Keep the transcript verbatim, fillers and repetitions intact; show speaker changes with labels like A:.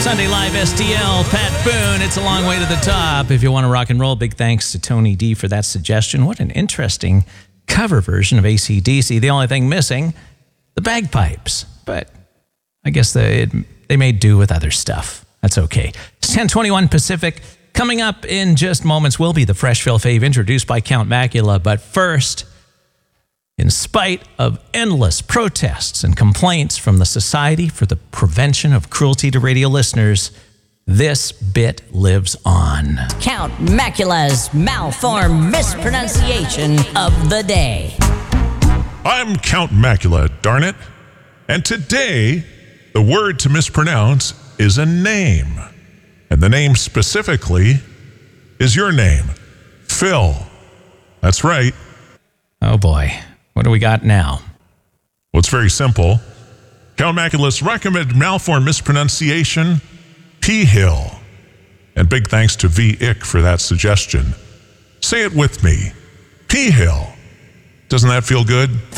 A: Sunday Live S T L, Pat Boone. It's a long way to the top. If you want to rock and roll, big thanks to Tony D for that suggestion. What an interesting cover version of A C D C. The only thing missing, the bagpipes. But I guess they, it, they made do with other stuff. That's okay. It's ten twenty-one Pacific. Coming up in just moments will be the Freshville Fave introduced by Count Macula. But first, in spite of endless protests and complaints from the Society for the Prevention of Cruelty to Radio Listeners, this bit lives on.
B: Count Macula's malformed mispronunciation of the day.
C: I'm Count Macula, darn it. And today, the word to mispronounce is a name. And the name specifically is your name, Phil. That's right.
A: Oh boy. What do we got now?
C: Well, it's very simple. Count Macula's recommended malformed mispronunciation, P-Hill. And big thanks to V. Ick for that suggestion. Say it with me. P-Hill. Doesn't that feel good?